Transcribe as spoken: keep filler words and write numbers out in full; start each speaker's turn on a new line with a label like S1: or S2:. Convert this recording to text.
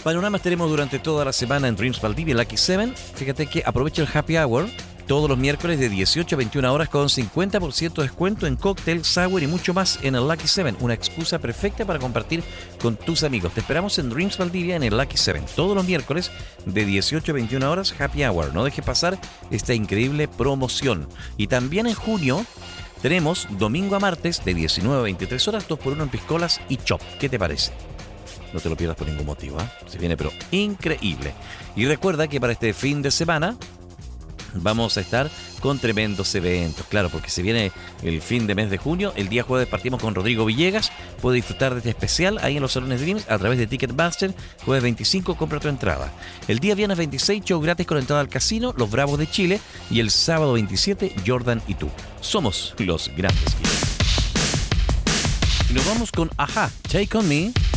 S1: Panoramas tenemos durante toda la semana en Dreams Valdivia, Lucky siete. Fíjate que aprovecha el happy hour todos los miércoles de dieciocho a veintiuna horas con cincuenta por ciento de descuento en cóctel, sour y mucho más en el Lucky siete. Una excusa perfecta para compartir con tus amigos. Te esperamos en Dreams Valdivia en el Lucky siete. Todos los miércoles de dieciocho a veintiuna horas, happy hour. No dejes pasar esta increíble promoción. Y también en junio tenemos domingo a martes de diecinueve a veintitrés horas, dos por uno en piscolas y chop. ¿Qué te parece? No te lo pierdas por ningún motivo, ¿eh? Se viene pero increíble. Y recuerda que para este fin de semana vamos a estar con tremendos eventos, claro, porque se viene el fin de mes de junio. El día jueves partimos con Rodrigo Villegas. Puede disfrutar de este especial ahí en los salones Dreams a través de Ticketmaster. Jueves veinticinco, compra tu entrada. El día viernes veintiséis, show gratis con entrada al casino, Los Bravos de Chile. Y el sábado veintisiete, Jordan y tú. Somos los grandes. Y nos vamos con Ajá, Take On Me.